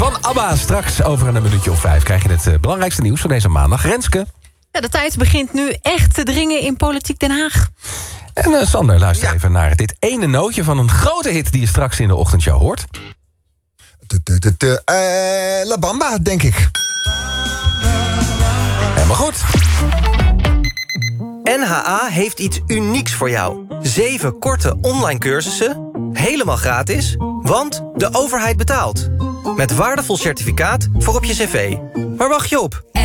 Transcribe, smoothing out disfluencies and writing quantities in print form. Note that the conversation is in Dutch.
van ABBA. Straks over een minuutje of 5 krijg je het belangrijkste nieuws van deze maandag. Renske. Ja, de tijd begint nu echt te dringen in Politiek Den Haag. En Sander, luister even naar dit ene nootje van een grote hit die je straks in de ochtendshow hoort. La Bamba, denk ik. Helemaal goed. NHA heeft iets unieks voor jou. 7 korte online cursussen, helemaal gratis, want de overheid betaalt. Met waardevol certificaat voor op je cv. Waar wacht je op?